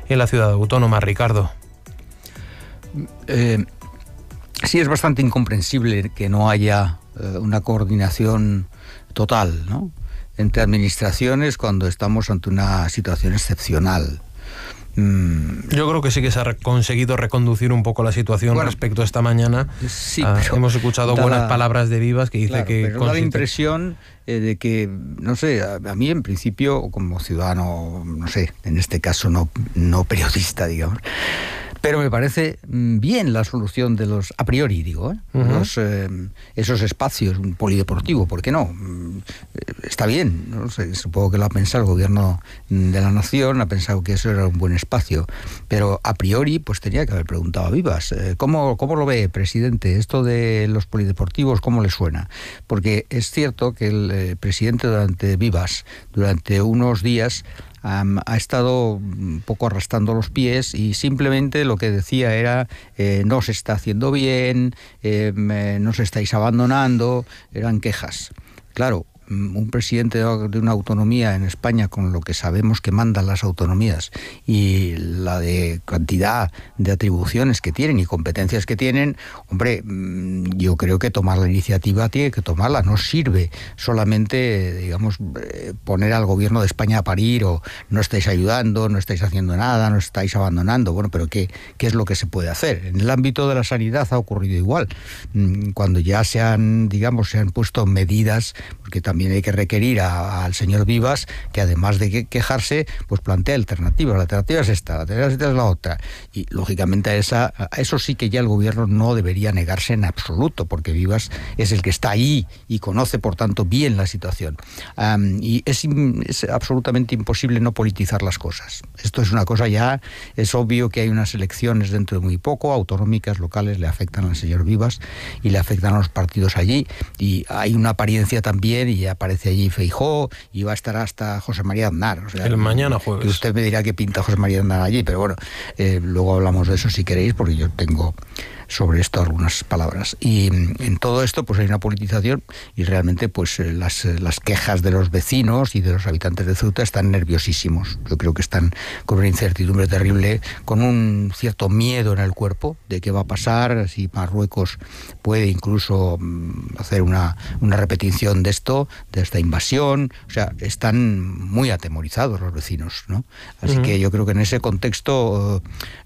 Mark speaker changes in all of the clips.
Speaker 1: en la ciudad autónoma, Ricardo.
Speaker 2: Sí, es bastante incomprensible que no haya una coordinación total, ¿no?, entre administraciones cuando estamos ante una situación excepcional.
Speaker 1: Yo creo que sí que se ha conseguido reconducir un poco la situación respecto a esta mañana.
Speaker 2: Sí,
Speaker 1: hemos escuchado buenas palabras de Vivas que dice, claro, que...
Speaker 2: Pero da la impresión de que, no sé, a mí en principio, como ciudadano, no sé, en este caso no periodista, digamos, pero me parece bien la solución de los, a priori digo, esos espacios, un polideportivo, ¿por qué no? Está bien, no sé, supongo que lo ha pensado el gobierno de la nación, ha pensado que eso era un buen espacio, pero a priori pues tenía que haber preguntado a Vivas, ¿cómo lo ve, presidente, esto de los polideportivos, cómo le suena? Porque es cierto que el presidente durante unos días ha estado un poco arrastrando los pies y simplemente lo que decía era no se está haciendo bien, nos estáis abandonando, eran quejas. Claro, un presidente de una autonomía en España, con lo que sabemos que mandan las autonomías y la de cantidad de atribuciones que tienen y competencias que tienen, hombre, yo creo que tomar la iniciativa tiene que tomarla. No sirve solamente, digamos, poner al gobierno de España a parir o no estáis ayudando, no estáis haciendo nada, no estáis abandonando. Bueno, pero ¿qué es lo que se puede hacer? En el ámbito de la sanidad ha ocurrido igual. Cuando ya se han puesto medidas, porque también hay que requerir al señor Vivas que, además de quejarse, pues plantee alternativas. La alternativa es esta, la alternativa es la otra. Y lógicamente a eso sí que ya el gobierno no debería negarse en absoluto, porque Vivas es el que está ahí y conoce, por tanto, bien la situación. Y es absolutamente imposible no politizar las cosas. Esto es una cosa ya, es obvio que hay unas elecciones dentro de muy poco, autonómicas, locales, le afectan al señor Vivas y le afectan a los partidos allí, y hay una apariencia también, y aparece allí Feijóo, y va a estar hasta José María Aznar. O sea,
Speaker 1: el mañana jueves.
Speaker 2: Que usted me dirá que pinta José María Aznar allí, pero bueno, luego hablamos de eso si queréis, porque yo tengo sobre esto algunas palabras. Y en todo esto pues hay una politización y realmente pues las quejas de los vecinos y de los habitantes de Ceuta están nerviosísimos. Yo creo que están con una incertidumbre terrible, con un cierto miedo en el cuerpo de qué va a pasar, si Marruecos puede incluso hacer una repetición de esto, de esta invasión. O sea, están muy atemorizados los vecinos, ¿no? Así que yo creo que en ese contexto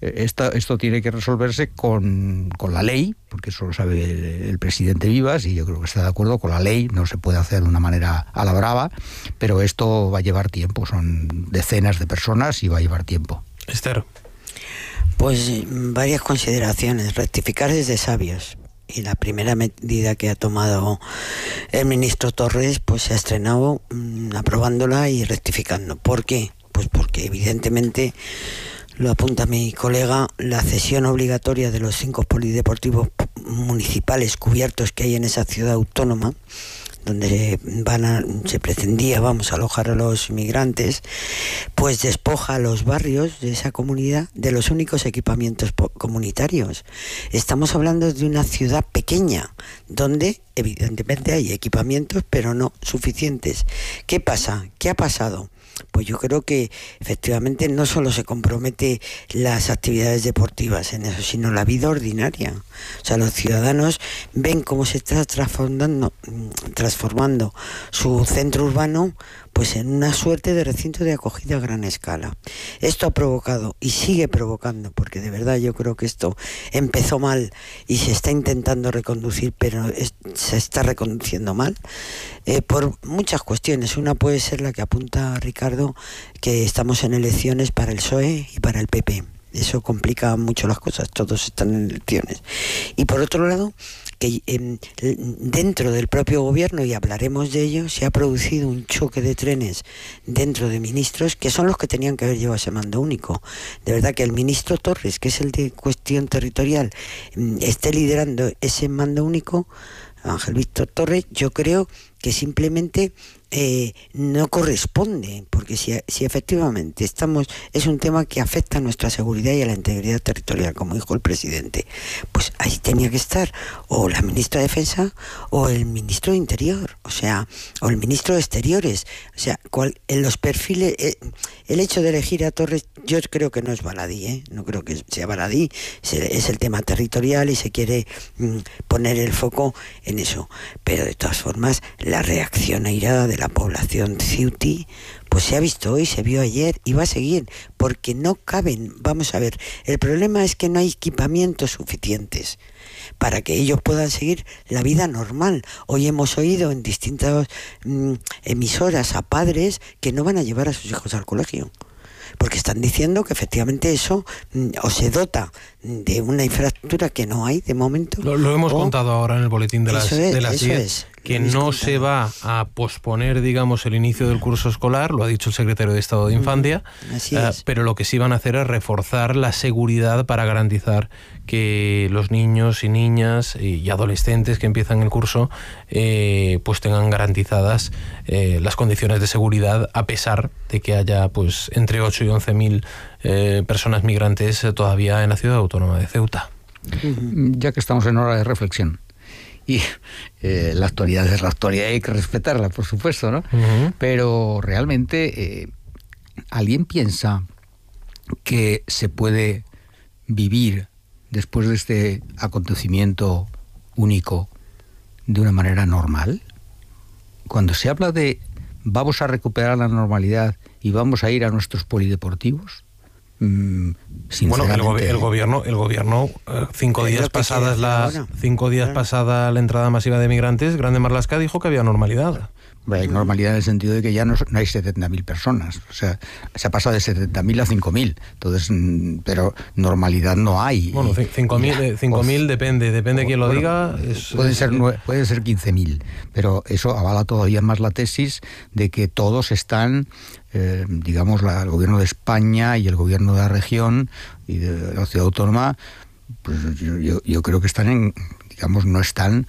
Speaker 2: esto tiene que resolverse con la ley, porque eso lo sabe el presidente Vivas, y yo creo que está de acuerdo con la ley. No se puede hacer de una manera a la brava, pero esto va a llevar tiempo, son decenas de personas y va a llevar tiempo.
Speaker 1: Esther.
Speaker 3: Pues varias consideraciones. Rectificar es de sabios, y la primera medida que ha tomado el ministro Torres pues se ha estrenado aprobándola y rectificando. ¿Por qué? Pues porque evidentemente, lo apunta mi colega, la cesión obligatoria de los 5 polideportivos municipales cubiertos que hay en esa ciudad autónoma, donde se pretendía alojar a los inmigrantes, pues despoja a los barrios de esa comunidad de los únicos equipamientos comunitarios. Estamos hablando de una ciudad pequeña, donde evidentemente hay equipamientos, pero no suficientes. ¿Qué pasa? ¿Qué ha pasado? Pues yo creo que efectivamente no solo se compromete las actividades deportivas en eso, sino la vida ordinaria. O sea, los ciudadanos ven cómo se está transformando su centro urbano pues en una suerte de recinto de acogida a gran escala. Esto ha provocado y sigue provocando, porque de verdad yo creo que esto empezó mal y se está intentando reconducir, pero se está reconduciendo mal, por muchas cuestiones. Una puede ser la que apunta Ricardo, que estamos en elecciones para el PSOE y para el PP. Eso complica mucho las cosas, todos están en elecciones. Y por otro lado, que dentro del propio gobierno, y hablaremos de ello, se ha producido un choque de trenes dentro de ministros que son los que tenían que haber llevado ese mando único. De verdad que el ministro Torres, que es el de cuestión territorial, esté liderando ese mando único, Ángel Víctor Torres, yo creo que simplemente no corresponde, porque si efectivamente es un tema que afecta a nuestra seguridad y a la integridad territorial, como dijo el presidente, pues ahí tenía que estar o la ministra de Defensa o el ministro de Interior, o el ministro de Exteriores, en los perfiles, el hecho de elegir a Torres, yo creo que no es baladí, no creo que sea baladí, es el tema territorial y se quiere poner el foco en eso, pero de todas formas la reacción airada de la población ceutí pues se ha visto hoy, se vio ayer y va a seguir, porque no caben. Vamos a ver, el problema es que no hay equipamientos suficientes para que ellos puedan seguir la vida normal. Hoy hemos oído en distintas emisoras a padres que no van a llevar a sus hijos al colegio, porque están diciendo que efectivamente eso o se dota de una infraestructura que no hay de momento.
Speaker 1: Lo hemos contado ahora en el boletín de las 10, que no se va a posponer, digamos, el inicio del curso escolar, lo ha dicho el secretario de Estado de Infancia, pero lo que sí van a hacer es reforzar la seguridad para garantizar que los niños y niñas y adolescentes que empiezan el curso pues tengan garantizadas las condiciones de seguridad, a pesar de que haya pues entre 8 y 11.000 personas migrantes todavía en la ciudad autónoma de Ceuta.
Speaker 2: Ya que estamos en hora de reflexión, y la actualidad es la actualidad y hay que respetarla, por supuesto, ¿no? Pero realmente, ¿alguien piensa que se puede vivir después de este acontecimiento único de una manera normal? Cuando se habla de vamos a recuperar la normalidad y vamos a ir a nuestros polideportivos,
Speaker 1: bueno, el gobierno 5 días pasada la entrada masiva de migrantes, Grande Marlaska dijo que había normalidad.
Speaker 2: Hay normalidad en el sentido de que ya no hay 70.000 personas, o sea, se ha pasado de 70.000 a 5.000, entonces, pero normalidad no hay.
Speaker 1: Bueno, 5.000 depende de quién lo diga.
Speaker 2: Pueden ser 15.000, pero eso avala todavía más la tesis de que todos están, digamos, el gobierno de España y el gobierno de la región y de la ciudad autónoma, pues yo creo que están no están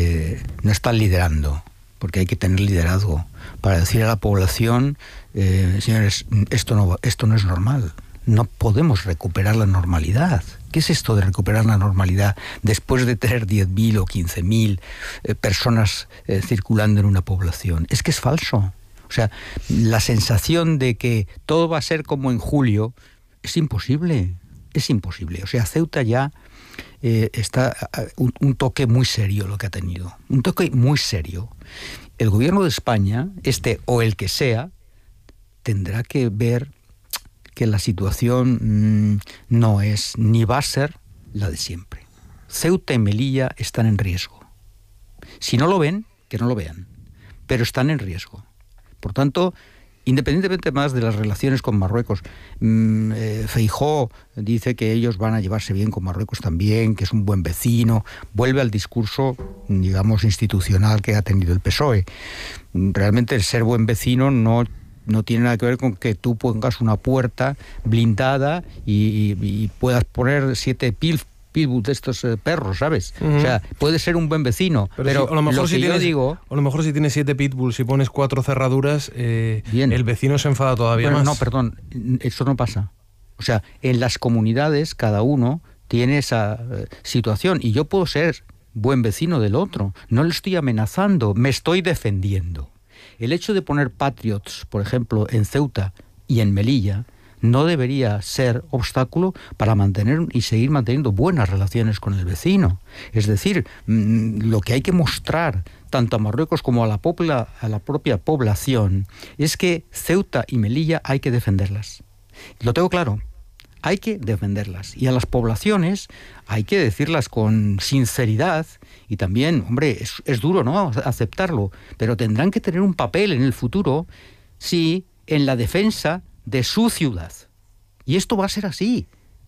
Speaker 2: liderando. Porque hay que tener liderazgo para decir a la población, señores, esto no es normal. No podemos recuperar la normalidad. ¿Qué es esto de recuperar la normalidad después de tener 10.000 o 15.000 personas circulando en una población? Es que es falso. O sea, la sensación de que todo va a ser como en julio es imposible. Es imposible. O sea, Ceuta ya está un toque muy serio lo que ha tenido. Un toque muy serio. El gobierno de España, o el que sea, tendrá que ver que la situación no es ni va a ser la de siempre. Ceuta y Melilla están en riesgo. Si no lo ven, que no lo vean, pero están en riesgo. Por tanto, independientemente más de las relaciones con Marruecos, Feijóo dice que ellos van a llevarse bien con Marruecos también, que es un buen vecino, vuelve al discurso, digamos, institucional que ha tenido el PSOE. Realmente el ser buen vecino no tiene nada que ver con que tú pongas una puerta blindada y puedas poner 7 pitbull de estos perros, ¿sabes? O sea, puede ser un buen vecino, pero
Speaker 1: a lo mejor si tienes 7 pitbulls y pones 4 cerraduras, el vecino se enfada todavía más.
Speaker 2: No, perdón, eso no pasa. O sea, en las comunidades cada uno tiene esa situación y yo puedo ser buen vecino del otro. No le estoy amenazando, me estoy defendiendo. El hecho de poner patriots, por ejemplo, en Ceuta y en Melilla, no debería ser obstáculo para mantener y seguir manteniendo buenas relaciones con el vecino. Es decir, lo que hay que mostrar tanto a Marruecos como a la propia población es que Ceuta y Melilla hay que defenderlas. Lo tengo claro, hay que defenderlas. Y a las poblaciones hay que decirlas con sinceridad y también, hombre, es duro, ¿no?, aceptarlo, pero tendrán que tener un papel en el futuro, sí, en la defensa de su ciudad. Y esto va a ser así,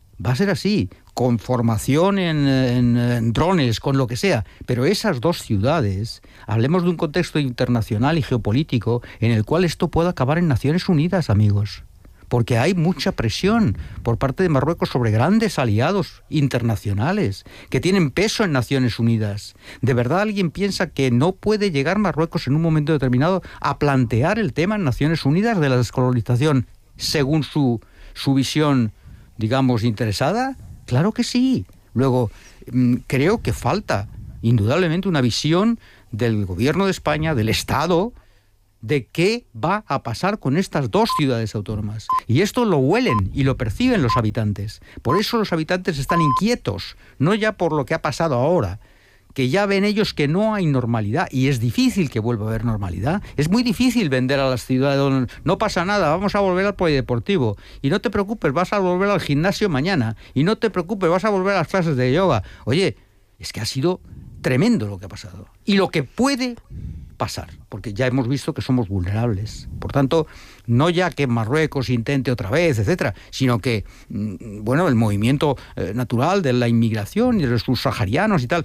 Speaker 2: con formación en drones, con lo que sea. Pero esas dos ciudades, hablemos de un contexto internacional y geopolítico en el cual esto pueda acabar en Naciones Unidas, amigos. porque hay mucha presión por parte de Marruecos sobre grandes aliados internacionales que tienen peso en Naciones Unidas. ¿De verdad alguien piensa que no puede llegar Marruecos en un momento determinado a plantear el tema en Naciones Unidas de la descolonización según su visión, digamos, interesada? Claro que sí. Luego, creo que falta indudablemente una visión del gobierno de España, del Estado, de qué va a pasar con estas dos ciudades autónomas. Y esto lo huelen y lo perciben los habitantes. Por eso los habitantes están inquietos, no ya por lo que ha pasado ahora, que ya ven ellos que no hay normalidad, y es difícil que vuelva a haber normalidad. Es muy difícil vender a las ciudades donde no pasa nada, vamos a volver al polideportivo, y no te preocupes, vas a volver al gimnasio mañana, y no te preocupes, vas a volver a las clases de yoga. Oye, es que ha sido tremendo lo que ha pasado, y lo que puede pasar, porque ya hemos visto que somos vulnerables. Por tanto, no ya que Marruecos intente otra vez, etcétera, sino que, bueno, el movimiento natural de la inmigración y de los subsaharianos y tal,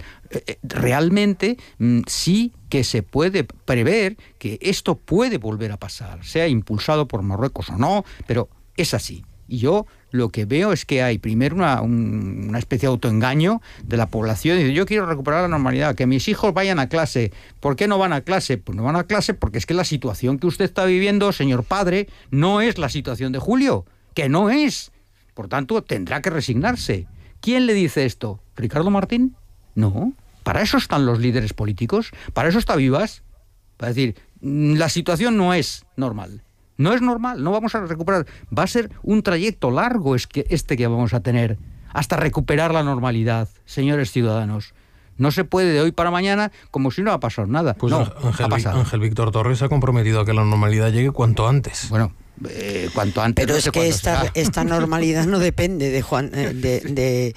Speaker 2: realmente sí que se puede prever que esto puede volver a pasar, sea impulsado por Marruecos o no, pero es así. Y yo lo que veo es que hay primero una especie de autoengaño de la población. Dice, yo quiero recuperar la normalidad, que mis hijos vayan a clase. ¿Por qué no van a clase? Pues no van a clase porque es que la situación que usted está viviendo, señor padre, no es la situación de julio, que no es. Por tanto, tendrá que resignarse. ¿Quién le dice esto? ¿Ricardo Martín? No. Para eso están los líderes políticos, para eso está Vivas. Para decir, la situación no es normal. No es normal, no vamos a recuperar. Va a ser un trayecto largo que vamos a tener hasta recuperar la normalidad, señores ciudadanos. No se puede de hoy para mañana como si no ha pasado nada.
Speaker 1: Pues
Speaker 2: no,
Speaker 1: Ángel Víctor Torres ha comprometido a que la normalidad llegue cuanto antes.
Speaker 2: Bueno, cuanto antes.
Speaker 3: Pero es que esta normalidad no depende de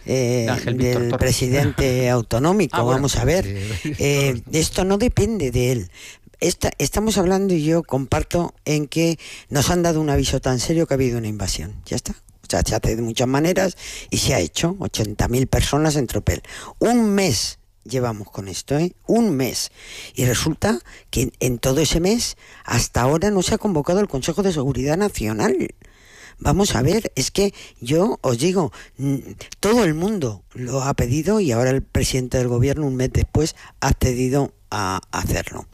Speaker 3: del presidente autonómico. Bueno, vamos a ver. Esto no depende de él. Estamos hablando, y yo comparto, en que nos han dado un aviso tan serio que ha habido una invasión. Ya está. O sea, se hace de muchas maneras y se ha hecho. 80.000 personas en tropel. Un mes llevamos con esto, un mes. Y resulta que en todo ese mes, hasta ahora no se ha convocado el Consejo de Seguridad Nacional. Vamos a ver, es que yo os digo, todo el mundo lo ha pedido y ahora el presidente del gobierno, un mes después, ha accedido a hacerlo.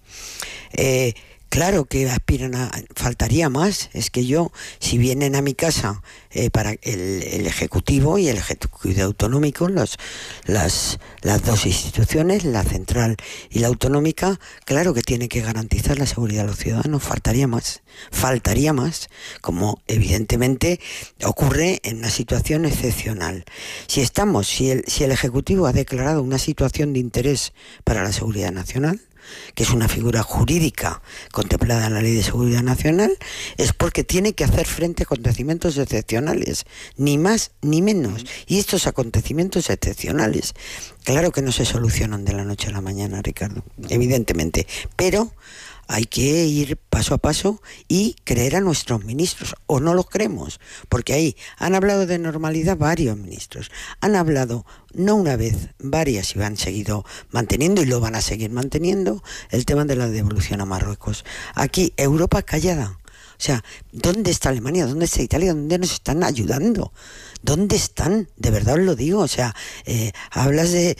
Speaker 3: Claro que aspiran a... Faltaría más. Es que yo, si vienen a mi casa para el Ejecutivo y el Ejecutivo Autonómico, las dos instituciones, la central y la autonómica, claro que tiene que garantizar la seguridad de los ciudadanos. Faltaría más, como evidentemente ocurre en una situación excepcional. Si el Ejecutivo ha declarado una situación de interés para la seguridad nacional, que es una figura jurídica contemplada en la Ley de Seguridad Nacional, es porque tiene que hacer frente a acontecimientos excepcionales, ni más ni menos. Y estos acontecimientos excepcionales, claro que no se solucionan de la noche a la mañana, Ricardo, evidentemente, pero hay que ir paso a paso y creer a nuestros ministros, o no los creemos, porque ahí han hablado de normalidad varios ministros, han hablado no una vez, varias, y han seguido manteniendo y lo van a seguir manteniendo el tema de la devolución a Marruecos. Aquí Europa callada. O sea, ¿dónde está Alemania? ¿Dónde está Italia? ¿Dónde nos están ayudando? ¿Dónde están? De verdad os lo digo. O sea, hablas de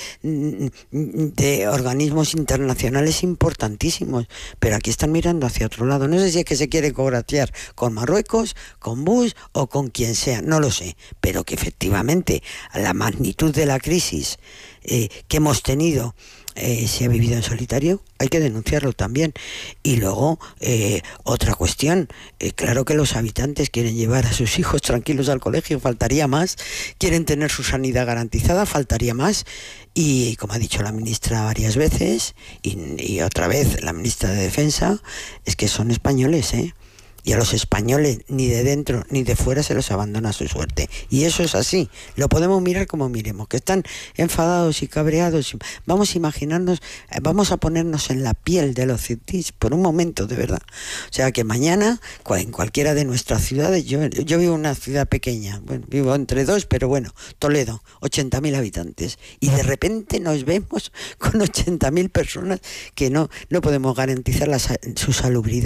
Speaker 3: organismos internacionales importantísimos, pero aquí están mirando hacia otro lado. No sé si es que se quiere congraciar con Marruecos, con Bush o con quien sea, no lo sé, pero que efectivamente la magnitud de la crisis que hemos tenido se ha vivido en solitario, hay que denunciarlo también. Y luego, otra cuestión, claro que los habitantes quieren llevar a sus hijos tranquilos al colegio, faltaría más, quieren tener su sanidad garantizada, faltaría más, y como ha dicho la ministra varias veces, y otra vez la ministra de Defensa, es que son españoles, y a los españoles ni de dentro ni de fuera se los abandona a su suerte, y eso es así. Lo podemos mirar como miremos, que están enfadados y cabreados. Vamos a imaginarnos, vamos a ponernos en la piel de los citis por un momento, de verdad. O sea, que mañana en cualquiera de nuestras ciudades, yo vivo en una ciudad pequeña, bueno, vivo entre dos, pero bueno, Toledo, 80.000 habitantes, y de repente nos vemos con 80.000 personas que no podemos garantizar su salubridad.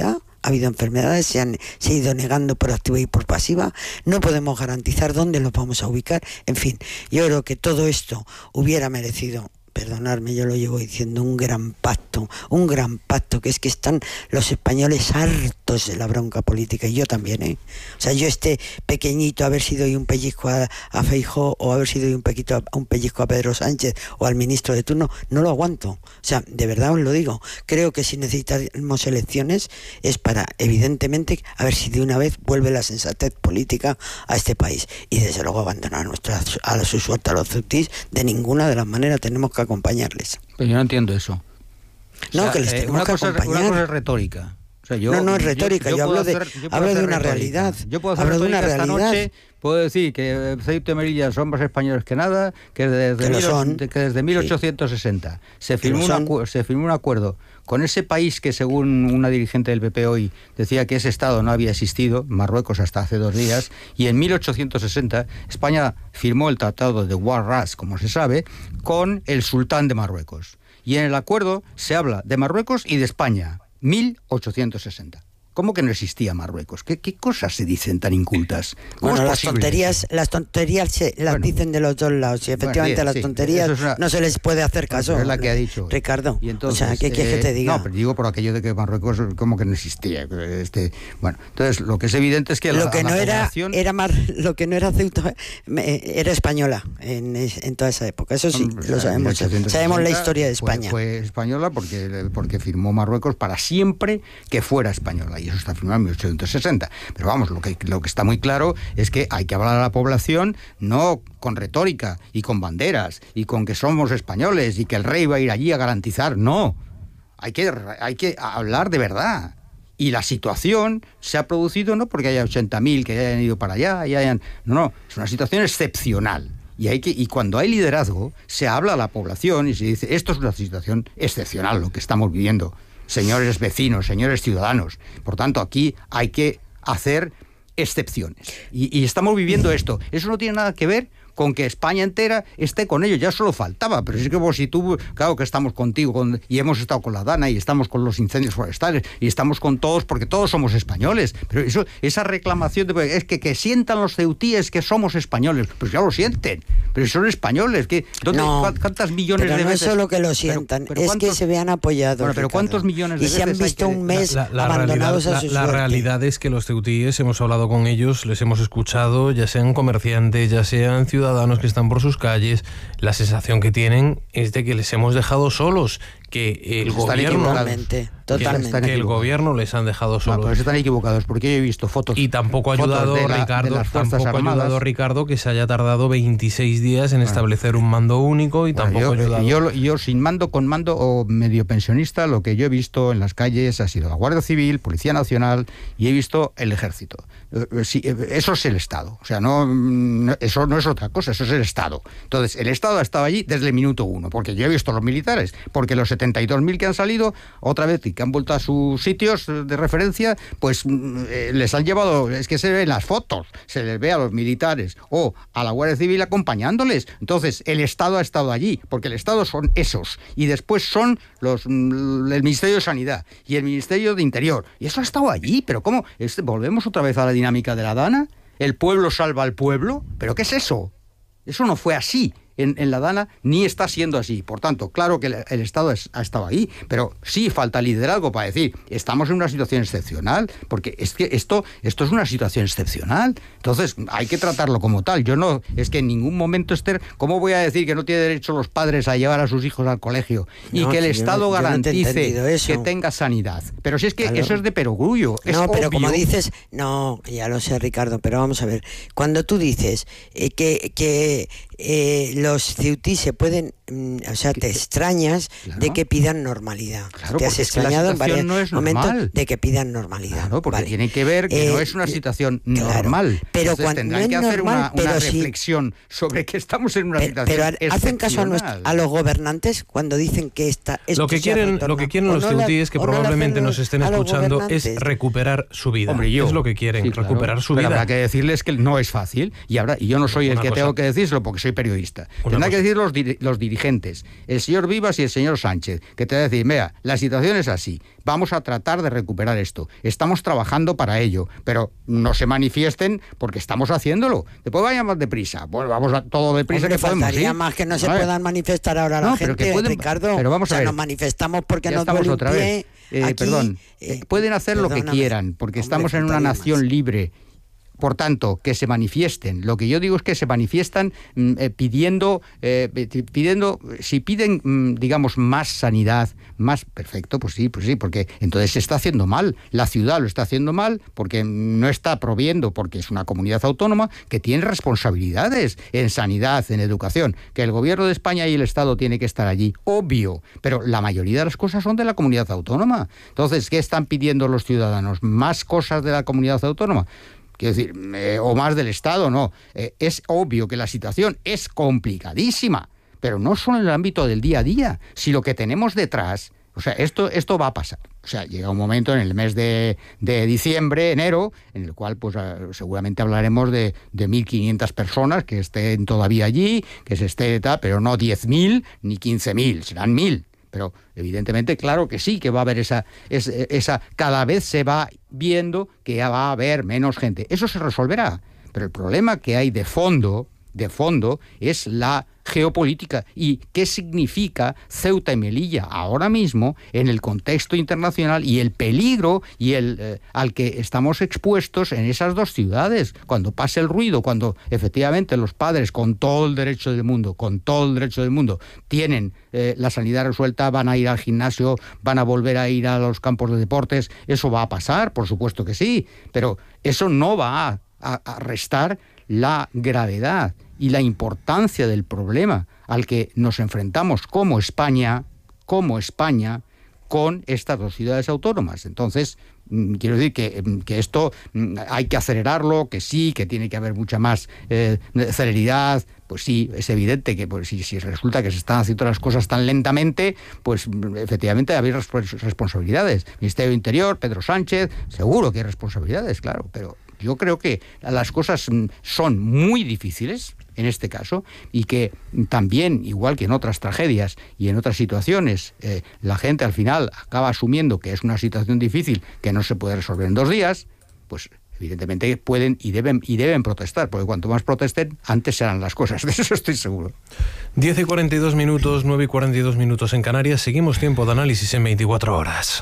Speaker 3: ha habido enfermedades, se ha ido negando por activa y por pasiva, no podemos garantizar dónde los vamos a ubicar, en fin, yo creo que todo esto hubiera merecido, perdonadme, yo lo llevo diciendo, un gran pacto, que es que están los españoles hartos de la bronca política, y yo también, O sea, yo pequeñito, haber sido un pellizco a Feijóo, o haber sido un pellizco a Pedro Sánchez, o al ministro de turno, no lo aguanto. O sea, de verdad os lo digo, creo que si necesitamos elecciones es para, evidentemente, a ver si de una vez vuelve la sensatez política a este país, y desde luego abandonar a su suerte a los ceutís, de ninguna de las maneras, tenemos que acompañarles.
Speaker 2: Pero yo no entiendo eso.
Speaker 3: No, o sea, que les tenemos que acompañar.
Speaker 2: Una cosa es retórica. O sea,
Speaker 3: no es retórica, yo hablo de una realidad.
Speaker 2: Yo puedo hacer retórica esta noche, puedo decir que Ceuta y Melilla son más españoles que nada, que desde 1860 se firmó un acuerdo con ese país que, según una dirigente del PP hoy, decía que ese Estado no había existido, Marruecos, hasta hace 2 días, y en 1860 España firmó el Tratado de Ouaraz, como se sabe, con el sultán de Marruecos. Y en el acuerdo se habla de Marruecos y de España. 1860. ¿Cómo que no existía Marruecos? ¿Qué cosas se dicen tan incultas?
Speaker 3: Bueno, las tonterías las dicen de los dos lados, y efectivamente las tonterías no se les puede hacer caso.
Speaker 2: Es la que ha dicho
Speaker 3: Ricardo.
Speaker 2: Y entonces,
Speaker 3: o sea, ¿qué quieres que te diga?
Speaker 2: No, pero digo por aquello de que Marruecos como que no existía. Bueno, entonces lo que es evidente es que
Speaker 3: lo que no era Ceuta era española en toda esa época. Eso sí, lo sabemos. Sabemos la historia de España.
Speaker 2: Fue española porque firmó Marruecos para siempre que fuera española. Y eso está firmado en 1860. Pero vamos, lo que está muy claro es que hay que hablar a la población no con retórica y con banderas y con que somos españoles y que el rey va a ir allí a garantizar. No, hay que hablar de verdad. Y la situación se ha producido no porque haya 80.000 que hayan ido para allá no, es una situación excepcional. Y cuando hay liderazgo, se habla a la población y se dice, esto es una situación excepcional lo que estamos viviendo, señores vecinos, señores ciudadanos. Por tanto, aquí hay que hacer excepciones. Y estamos viviendo esto. Eso no tiene nada que ver con que España entera esté con ellos, ya solo faltaba, pero es que si tú, claro que estamos contigo, y hemos estado con la Dana, y estamos con los incendios forestales, y estamos con todos, porque todos somos españoles, pero esa reclamación es que sientan los ceutíes que somos españoles, pues ya lo sienten, pero son españoles, ¿cuántas millones de veces?
Speaker 3: No es solo que lo sientan, es que se vean apoyados.
Speaker 2: Bueno, pero ¿cuántos millones de veces?
Speaker 3: Y se han visto un mes abandonados a su suerte.
Speaker 1: La realidad es que los ceutíes, hemos hablado con ellos, les hemos escuchado, ya sean comerciantes, ya sean ciudadanos que están por sus calles, la sensación que tienen es de que les hemos dejado solos, que el gobierno
Speaker 3: totalmente.
Speaker 1: Que el gobierno les han dejado solos.
Speaker 2: Pero están equivocados, porque yo he visto fotos.
Speaker 1: Y tampoco ha ayudado Ricardo que se haya tardado 26 días en establecer un mando único, y tampoco ha ayudado.
Speaker 2: Yo sin mando, con mando o medio pensionista, lo que yo he visto en las calles ha sido la Guardia Civil, Policía Nacional, y he visto el Ejército. Eso es el Estado. O sea, eso no es otra cosa, eso es el Estado. Entonces, el Estado ha estado allí desde el minuto 1, porque yo he visto los militares, porque los 72.000 que han salido otra vez y que han vuelto a sus sitios de referencia, pues les han llevado, es que se ven las fotos, se les ve a los militares o a la Guardia Civil acompañándoles. Entonces, el Estado ha estado allí, porque el Estado son esos, y después son el Ministerio de Sanidad y el Ministerio de Interior, y eso ha estado allí. Pero ¿cómo? ¿Volvemos otra vez a la dinámica de la Dana? ¿El pueblo salva al pueblo? ¿Pero qué es eso? Eso no fue así en la Dana, ni está siendo así. Por tanto, claro que el Estado ha estado ahí, pero sí falta liderazgo para decir, estamos en una situación excepcional, porque es que esto es una situación excepcional. Entonces, hay que tratarlo como tal. Yo no, es que en ningún momento, Esther, ¿cómo voy a decir que no tiene derecho los padres a llevar a sus hijos al colegio? Y que el Estado garantice que tenga sanidad. Pero si es que eso es de perogrullo.
Speaker 3: No, pero como dices, no, ya lo sé, Ricardo, pero vamos a ver. Cuando tú dices que los ceutíes se pueden, o sea, te extrañas de que pidan normalidad.
Speaker 2: Claro,
Speaker 3: te has extrañado en varios momentos de que pidan normalidad.
Speaker 2: Claro, porque tiene que ver que no es una situación normal.
Speaker 3: Pero
Speaker 2: entonces,
Speaker 3: cuando
Speaker 2: tendrán
Speaker 3: no
Speaker 2: que hacer
Speaker 3: normal,
Speaker 2: una reflexión sobre que estamos en una situación
Speaker 3: pero hacen caso a los gobernantes cuando dicen que esto
Speaker 1: lo que quieren los ceutíes, que probablemente nos estén escuchando, es recuperar su vida.
Speaker 2: Hombre,
Speaker 1: es lo que quieren, recuperar su vida.
Speaker 2: Habrá que decirles que no es fácil, y yo no soy el que tengo que decirlo porque soy periodista. Tendrán que decir los dirigentes dirigentes, el señor Vivas y el señor Sánchez, que te va a decir, mira, la situación es así, vamos a tratar de recuperar esto, estamos trabajando para ello, pero no se manifiesten porque estamos haciéndolo. Después vayamos deprisa, bueno, vamos a todo deprisa.
Speaker 3: Hombre,
Speaker 2: que podemos.
Speaker 3: Faltaría más que no se puedan manifestar ahora la gente, que pueden, Ricardo.
Speaker 2: Pero vamos a ver,
Speaker 3: nos manifestamos porque
Speaker 2: ya
Speaker 3: nos duele un pie.
Speaker 2: Pueden hacer lo que quieran, porque estamos en una nación libre. Por tanto, que se manifiesten. Lo que yo digo es que se manifiestan pidiendo, si piden, digamos, más sanidad, más perfecto, pues sí, porque entonces se está haciendo mal. La ciudad lo está haciendo mal porque no está proviendo, porque es una comunidad autónoma que tiene responsabilidades en sanidad, en educación, que el gobierno de España y el Estado tiene que estar allí, obvio, pero la mayoría de las cosas son de la comunidad autónoma. Entonces, ¿qué están pidiendo los ciudadanos? ¿Más cosas de la comunidad autónoma? Quiero decir, o más del Estado, no. Es obvio que la situación es complicadísima, pero no solo en el ámbito del día a día, si lo que tenemos detrás, o sea, esto va a pasar. O sea, llega un momento en el mes de diciembre, enero, en el cual pues seguramente hablaremos de 1.500 personas que estén todavía allí, que se esté tal, pero no 10.000 ni 15.000, serán 1.000. Pero evidentemente, claro que sí, que va a haber esa cada vez se va viendo que va a haber menos gente. Eso se resolverá. Pero el problema que hay de fondo es la geopolítica y qué significa Ceuta y Melilla ahora mismo en el contexto internacional y el peligro y al que estamos expuestos en esas dos ciudades. Cuando pase el ruido, cuando efectivamente los padres con todo el derecho del mundo, tienen la sanidad resuelta, van a ir al gimnasio, van a volver a ir a los campos de deportes, eso va a pasar, por supuesto que sí, pero eso no va a restar la gravedad y la importancia del problema al que nos enfrentamos como España con estas dos ciudades autónomas. Entonces, quiero decir que esto hay que acelerarlo, que sí, que tiene que haber mucha más celeridad. Pues sí, es evidente que pues, si resulta que se están haciendo las cosas tan lentamente, pues efectivamente hay responsabilidades. Ministerio de Interior, Pedro Sánchez, seguro que hay responsabilidades, claro, pero yo creo que las cosas son muy difíciles en este caso y que también, igual que en otras tragedias y en otras situaciones, la gente al final acaba asumiendo que es una situación difícil que no se puede resolver en 2 días, pues evidentemente pueden y deben protestar, porque cuanto más protesten, antes serán las cosas, de eso estoy seguro.
Speaker 1: 10:42, 9:42 en Canarias. Seguimos tiempo de análisis en 24 horas.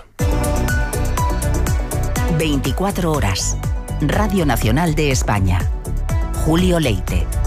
Speaker 4: 24 horas. Radio Nacional de España. Julio Leite.